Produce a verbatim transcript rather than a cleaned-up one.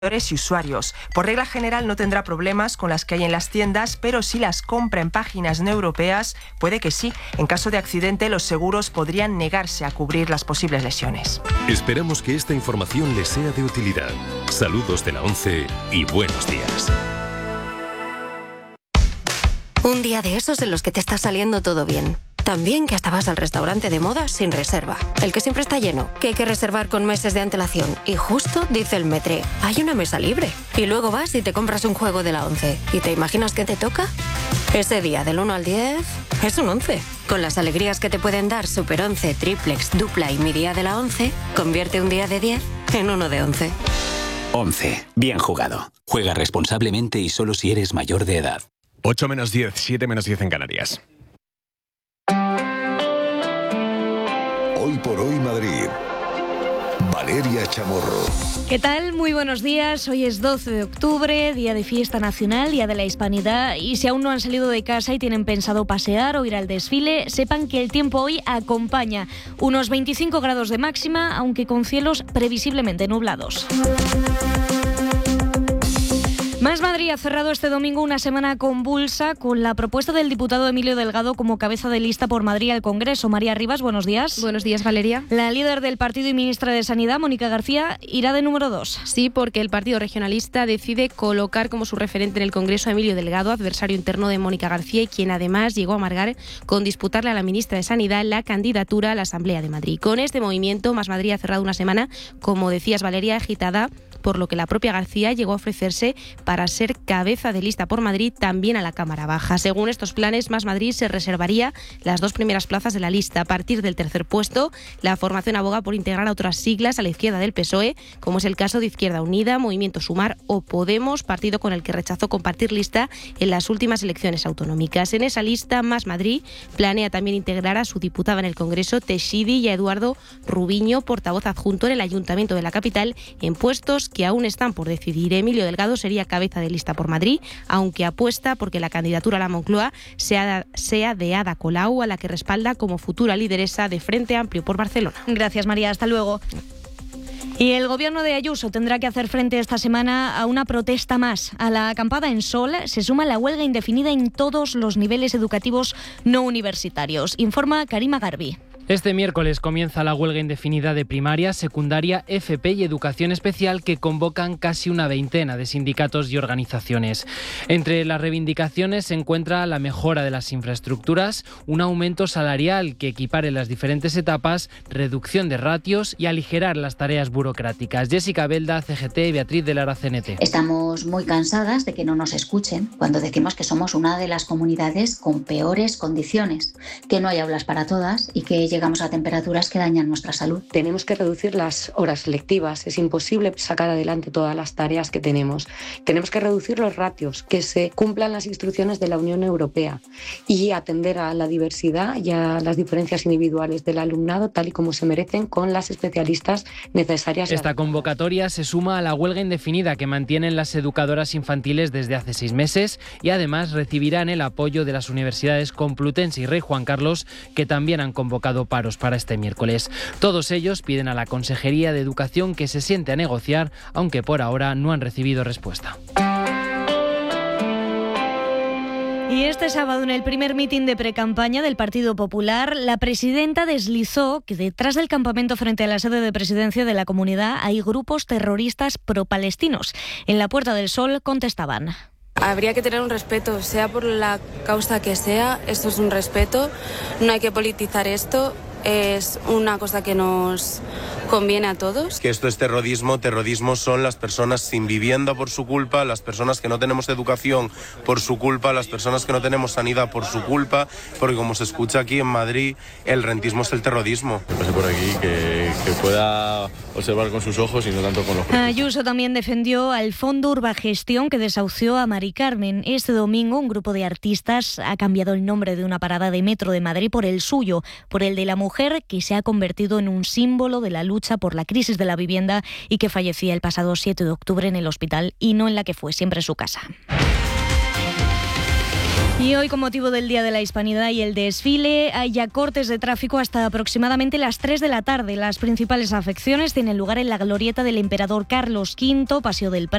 y usuarios. Por regla general no tendrá problemas con las que hay en las tiendas, pero si las compra en páginas no europeas, puede que sí. En caso de accidente, los seguros podrían negarse a cubrir las posibles lesiones. Esperamos que esta información les sea de utilidad. Saludos de la ONCE y buenos días. Un día de esos en los que te está saliendo todo bien. También que hasta vas al restaurante de moda sin reserva. El que siempre está lleno, que hay que reservar con meses de antelación. Y justo dice el Metre, hay una mesa libre. Y luego vas y te compras un juego de la ONCE. ¿Y te imaginas qué te toca? Ese día del uno al diez es un once. Con las alegrías que te pueden dar Super once, Triplex, Dupla y Mi Día de la ONCE, convierte un día de diez en uno de once. once. Bien jugado. Juega responsablemente y solo si eres mayor de edad. ocho menos diez, siete menos diez en Canarias. Hoy por hoy Madrid. Valeria Chamorro. ¿Qué tal? Muy buenos días. Hoy es doce de octubre, día de fiesta nacional, día de la hispanidad. Y si aún no han salido de casa y tienen pensado pasear o ir al desfile, sepan que el tiempo hoy acompaña. Unos veinticinco grados de máxima, aunque con cielos previsiblemente nublados. Más Madrid ha cerrado este domingo una semana convulsa con la propuesta del diputado Emilio Delgado como cabeza de lista por Madrid al Congreso. María Rivas, buenos días. Buenos días, Valeria. La líder del partido y ministra de Sanidad, Mónica García, irá de número dos. Sí, porque el Partido Regionalista decide colocar como su referente en el Congreso a Emilio Delgado, adversario interno de Mónica García y quien además llegó a amargar con disputarle a la ministra de Sanidad la candidatura a la Asamblea de Madrid. Con este movimiento, Más Madrid ha cerrado una semana, como decías, Valeria, agitada, por lo que la propia García llegó a ofrecerse para ser cabeza de lista por Madrid también a la Cámara Baja. Según estos planes, Más Madrid se reservaría las dos primeras plazas de la lista. A partir del tercer puesto, la formación aboga por integrar a otras siglas a la izquierda del P S O E, como es el caso de Izquierda Unida, Movimiento Sumar o Podemos, partido con el que rechazó compartir lista en las últimas elecciones autonómicas. En esa lista, Más Madrid planea también integrar a su diputada en el Congreso, Teixidi, y a Eduardo Rubiño, portavoz adjunto en el Ayuntamiento de la capital, en puestos que aún están por decidir. Emilio Delgado sería cabeza de lista por Madrid, aunque apuesta porque la candidatura a la Moncloa sea, sea de Ada Colau, a la que respalda como futura lideresa de Frente Amplio por Barcelona. Gracias, María. Hasta luego. Y el gobierno de Ayuso tendrá que hacer frente esta semana a una protesta más. A la acampada en Sol se suma la huelga indefinida en todos los niveles educativos no universitarios. Informa Karima Garbi. Este miércoles comienza la huelga indefinida de primaria, secundaria, F P y educación especial que convocan casi una veintena de sindicatos y organizaciones. Entre las reivindicaciones se encuentra la mejora de las infraestructuras, un aumento salarial que equipare las diferentes etapas, reducción de ratios y aligerar las tareas burocráticas. Jessica Belda, C G T, y Beatriz de Lara, C N T. Estamos muy cansadas de que no nos escuchen cuando decimos que somos una de las comunidades con peores condiciones, que no hay aulas para todas y que llegamos a temperaturas que dañan nuestra salud. Tenemos que reducir las horas lectivas, es imposible sacar adelante todas las tareas que tenemos. Tenemos que reducir los ratios, que se cumplan las instrucciones de la Unión Europea y atender a la diversidad y a las diferencias individuales del alumnado tal y como se merecen con las especialistas necesarias. Esta convocatoria se suma a la huelga indefinida que mantienen las educadoras infantiles desde hace seis meses y además recibirán el apoyo de las universidades Complutense y Rey Juan Carlos, que también han convocado paros para este miércoles. Todos ellos piden a la Consejería de Educación que se siente a negociar, aunque por ahora no han recibido respuesta. Y este sábado, en el primer mitin de precampaña del Partido Popular, la presidenta deslizó que detrás del campamento frente a la sede de presidencia de la comunidad hay grupos terroristas pro-palestinos. En la Puerta del Sol contestaban: habría que tener un respeto, sea por la causa que sea, esto es un respeto, no hay que politizar esto, es una cosa que nos conviene a todos. Que esto es terrorismo, terrorismo son las personas sin vivienda por su culpa, las personas que no tenemos educación por su culpa, las personas que no tenemos sanidad por su culpa, porque como se escucha aquí en Madrid, el rentismo es el terrorismo. Que pase por aquí, que, que pueda observar con sus ojos y no tanto con los ojos. Ayuso también defendió al Fondo Urbagestión que desahució a Mari Carmen. Este domingo un grupo de artistas ha cambiado el nombre de una parada de metro de Madrid por el suyo, por el de la mujer que se ha convertido en un símbolo de la lucha por la crisis de la vivienda y que fallecía el pasado siete de octubre en el hospital y no en la que fue siempre su casa. Y hoy, con motivo del Día de la Hispanidad y el desfile, hay ya cortes de tráfico hasta aproximadamente las tres de la tarde. Las principales afecciones tienen lugar en la glorieta del Emperador Carlos quinto, Paseo del Prado,